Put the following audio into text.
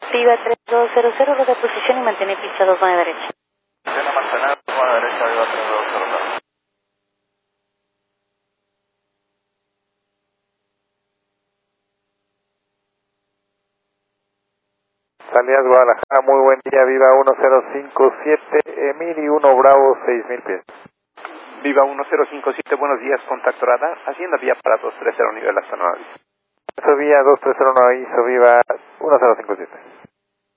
Viva 3200, ruta de posición y mantiene pista 2 a derecha. Tiene mantener 2 a derecha, Viva 3200. Salidas Guadalajara, muy buen día, Viva 1057, Emily 1 Bravo, 6000 pies. Viva 1057, buenos días, contacto radar, hacienda vía para 230 nivel hasta Nueva Vista. Eso vía 2309 ISO, Viva 1057.